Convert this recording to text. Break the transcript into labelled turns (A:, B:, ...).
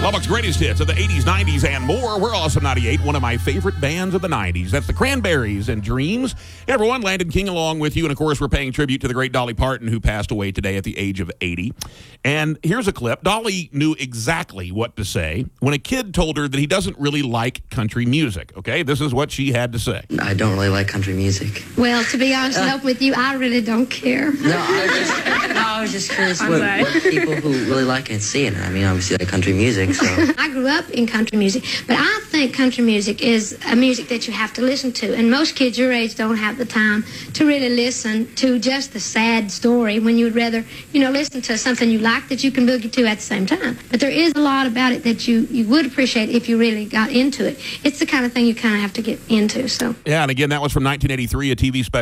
A: Lubbock's greatest hits of the 80s, 90s, and more. We're Awesome 98, one of my favorite bands of the 90s. That's the Cranberries and Dreams. Hey, everyone, Landon King along with you. And, of course, we're paying tribute to the great Dolly Parton, who passed away today at the age of 80. And here's a clip. Dolly knew exactly what to say when a kid told her that he doesn't really like country music. Okay, this is what she had to say.
B: I don't really like country music.
C: Well, to be honest with you, I really don't care.
B: I was just curious what people who really like it see it. I mean, obviously like country music, so.
C: I grew up in country music, but I think country music is a music that you have to listen to, and most kids your age don't have the time to really listen to just the sad story when you would rather, listen to something you like that you can boogie to at the same time. But there is a lot about it that you would appreciate if you really got into it. It's the kind of thing you kind of have to get into, so.
A: Yeah, and again, that was from 1983, a TV special.